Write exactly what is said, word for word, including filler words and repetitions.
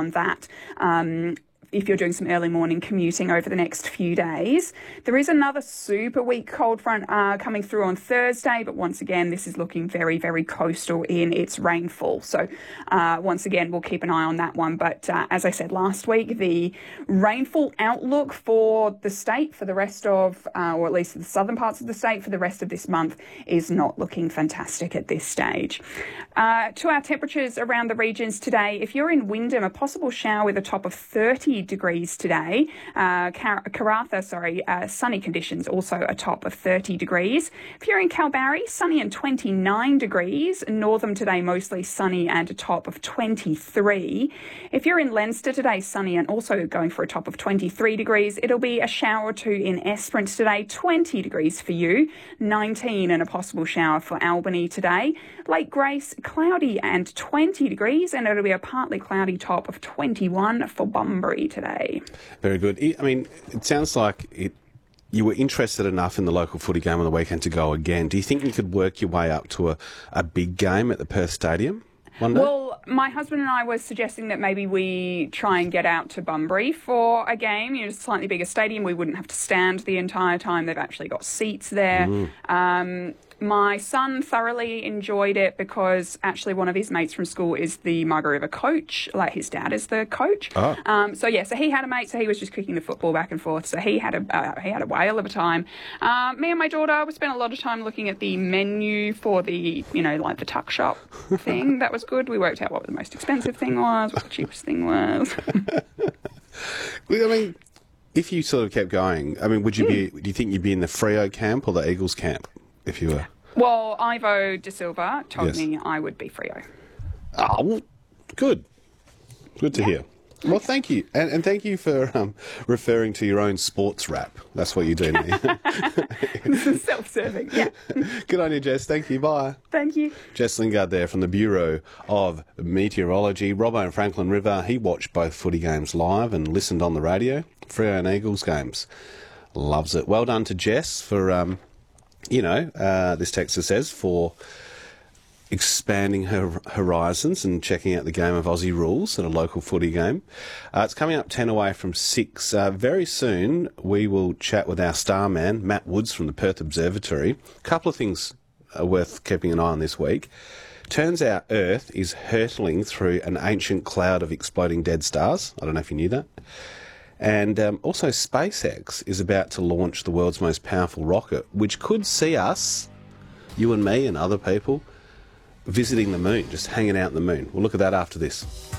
on that. Um, if you're doing some early morning commuting over the next few days. There is another super weak cold front uh, coming through on Thursday, but once again, this is looking very, very coastal in its rainfall. So uh, once again, we'll keep an eye on that one. But uh, as I said last week, the rainfall outlook for the state for the rest of, uh, or at least the southern parts of the state for the rest of this month is not looking fantastic at this stage. Uh, to our temperatures around the regions today, if you're in Wyndham, a possible shower with a top of thirty degrees today. Uh, Car- Karatha, sorry, uh, sunny conditions, also a top of thirty degrees. If you're in Kalbarri, sunny and twenty-nine degrees. Northam today, mostly sunny and a top of twenty-three. If you're in Leinster today, sunny and also going for a top of twenty-three degrees. It'll be a shower or two in Esperance today, twenty degrees for you, nineteen and a possible shower for Albany today. Lake Grace, cloudy and twenty degrees, and it'll be a partly cloudy top of twenty-one for Bunbury today. Very good. I mean, it sounds like it. You were interested enough in the local footy game on the weekend to go again. Do you think you could work your way up to a, a big game at the Perth Stadium one day? Well, my husband and I were suggesting that maybe we try and get out to Bunbury for a game, you know, a slightly bigger stadium. We wouldn't have to stand the entire time. They've actually got seats there. Mm. Um, my son thoroughly enjoyed it because actually one of his mates from school is the Margaret River coach, like his dad is the coach. Oh. Um, so yeah, so he had a mate, so he was just kicking the football back and forth. So he had a uh, he had a whale of a time. Uh, me and my daughter, we spent a lot of time looking at the menu for the, you know, like the tuck shop thing. That was good. We worked out what the most expensive thing was, what the cheapest thing was. I mean, if you sort of kept going, I mean, would you be? Do you think you'd be in the Freo camp or the Eagles camp if you were? Well, Ivo De Silva told Yes. me I would be Freo. Oh, well, good. Good to Yeah. hear. Well, thank you. And, and thank you for um, referring to your own sports rap. That's what you do now. Self-serving, yeah. Good on you, Jess. Thank you. Bye. Thank you. Jess Lingard there from the Bureau of Meteorology. Robbo and Franklin River, he watched both footy games live and listened on the radio. Freo and Eagles games. Loves it. Well done to Jess for... Um, You know, uh, this texter says, for expanding her horizons and checking out the game of Aussie rules at a local footy game. Uh, it's coming up ten away from six. Uh, very soon we will chat with our star man, Matt Woods from the Perth Observatory. A couple of things are worth keeping an eye on this week. Turns out Earth is hurtling through an ancient cloud of exploding dead stars. I don't know if you knew that. And um, also SpaceX is about to launch the world's most powerful rocket, which could see us, you and me and other people, visiting the moon, just hanging out in the moon. We'll look at that after this.